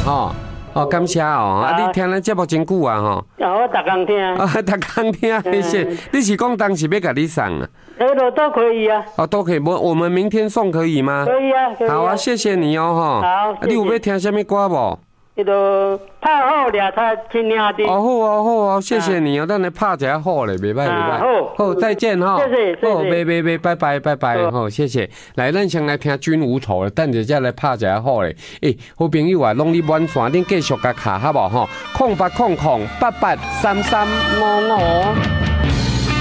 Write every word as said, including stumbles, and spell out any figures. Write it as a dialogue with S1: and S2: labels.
S1: 吼。哦，感谢哦，啊，你听咱节目真久啊，吼。
S2: 啊，我逐工听。
S1: 啊，逐工听，谢谢。你是讲当时要给你送啊？
S2: 哎，都都可以啊。
S1: 哦，都可以，我我们明天送可以吗？
S2: 可以啊，可以。
S1: 好啊，谢谢你哦，吼。
S2: 好。
S1: 你有要听什么歌无？
S2: 迄个拍好俩，他听听的。
S1: 哦，好啊，好啊，谢谢你哦，咱来拍一下好嘞，袂歹袂歹。
S2: 好，
S1: 好，再见哈。
S2: 谢谢，谢谢。
S1: 好，拜拜拜拜拜拜拜，好，谢谢。来，咱先来听军无愁，等下再来拍一下好嘞。诶，好朋友啊，拢你满线，恁继续甲卡好无吼？空八空空八八三三五五。